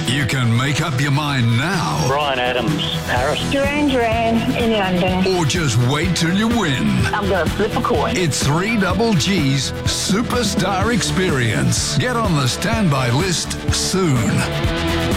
You can make up your mind now, Brian Adams, Paris. Duran Duran in London. or just wait till you win. I'm going to flip a coin. It's 3GG's Superstar Experience. Get on the standby list soon.